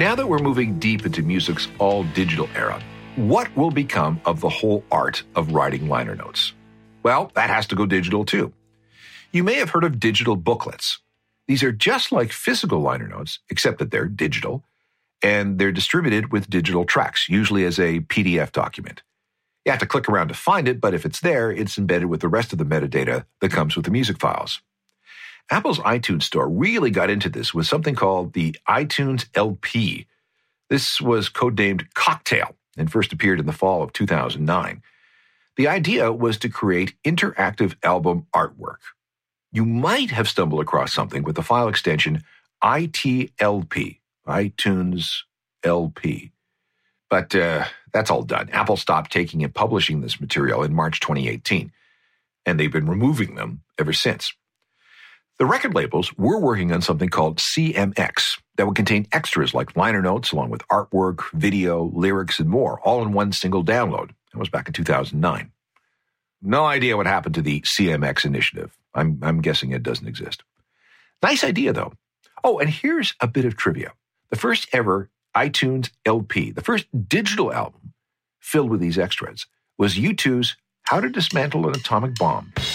Now that we're moving deep into music's all-digital era, what will become of the whole art of writing liner notes? Well, that has to go digital too. You may have heard of digital booklets. These are just like physical liner notes, except that they're digital, and they're distributed with digital tracks, usually as a PDF document. You have to click around to find it, but if it's there, it's embedded with the rest of the metadata that comes with the music files. Apple's iTunes Store really got into this with something called the iTunes LP. This was codenamed Cocktail and first appeared in the fall of 2009. The idea was to create interactive album artwork. You might have stumbled across something with the file extension ITLP, iTunes LP. But that's all done. Apple stopped taking and publishing this material in March 2018, and they've been removing them ever since. The record labels were working on something called CMX that would contain extras like liner notes along with artwork, video, lyrics, and more, all in one single download. That was back in 2009. No idea what happened to the CMX initiative. I'm guessing it doesn't exist. Nice idea, though. Oh, and here's a bit of trivia. The first ever iTunes LP, the first digital album filled with these extras, was U2's How to Dismantle an Atomic Bomb.